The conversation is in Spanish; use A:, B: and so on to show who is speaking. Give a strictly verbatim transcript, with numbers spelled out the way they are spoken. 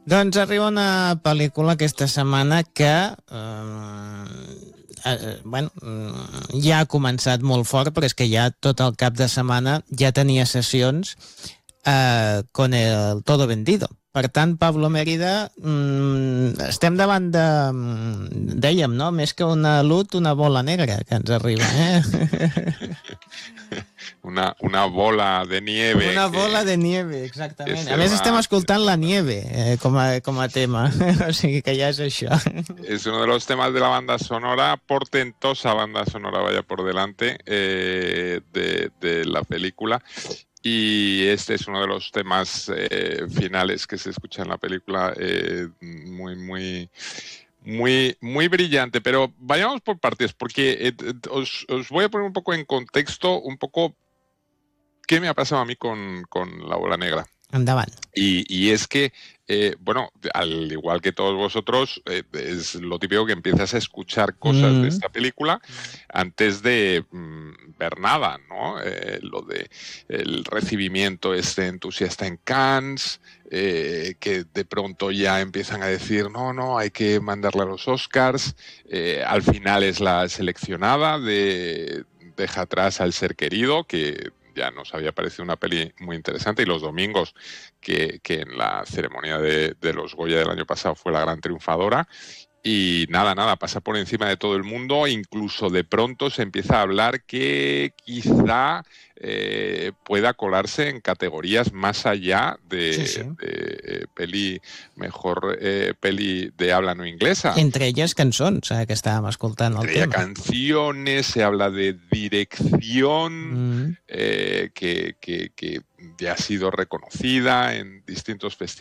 A: Doncs arriba una pel·lícula aquesta setmana que eh, eh, bueno, ja ha començat molt fort, però és que ja tot el cap de setmana ja tenia sessions eh, con el Todo Vendido. Per tant, Pablo Mérida, mm, estem davant de, dèiem, no? Més que una lut, una bola negra que ens arriba, eh?
B: Una, una bola de nieve.
A: Una
B: que,
A: bola de nieve, exactament. A més,
B: va...
A: estem escoltant la nieve eh, com, a, com a tema, o sigui que ja és això.
B: Es uno de los temas de la banda sonora, portentosa banda sonora, vaya por delante, eh, de, de la película. Y este es uno de los temas eh, finales que se escucha en la película, eh, muy, muy... Muy, muy brillante, pero vayamos por partes, porque eh, os, os voy a poner un poco en contexto, un poco qué me ha pasado a mí con, con La Bola Negra.
A: Endavant.
B: Y, y es que, eh, bueno, al igual que todos vosotros, eh, es lo típico que empiezas a escuchar cosas mm. de esta película antes de mm, ver nada, ¿no? Eh, lo de el recibimiento este entusiasta en Cannes, eh, que de pronto ya empiezan a decir, no, no, hay que mandarle a los Oscars, eh, al final es la seleccionada de Deja atrás al ser querido, que ya nos había parecido una peli muy interesante, y los domingos, que, que en la ceremonia de, de los Goya del año pasado fue la gran triunfadora. Y nada, nada, pasa por encima de todo el mundo, incluso de pronto se empieza a hablar que quizá eh, pueda colarse en categorías más allá de, sí, sí. de eh, peli, mejor eh, peli de habla no inglesa.
A: Entre ellas cançons, eh, que estàvem escoltant el
B: Entre
A: tema.
B: Canciones, se habla de dirección, mm. eh, que, que, que ya ha sido reconocida en distintos festivales.